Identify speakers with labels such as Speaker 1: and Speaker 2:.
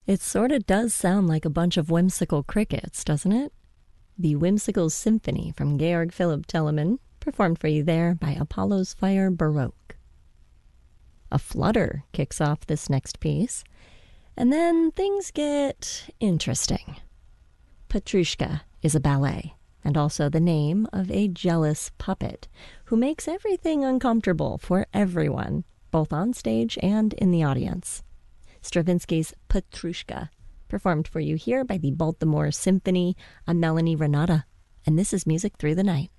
Speaker 1: It sort of does sound like a bunch of whimsical crickets, doesn't it? The Whimsical Symphony from Georg Philipp Telemann, performed for you there by Apollo's Fire Baroque. A flutter kicks off this next piece, and then things get interesting. Petrushka is a ballet, and also the name of a jealous puppet who makes everything uncomfortable for everyone, both on stage and in the audience. Stravinsky's Petrushka, performed for you here by the Baltimore Symphony. I'm Melanie Renata, and this is Music Through the Night.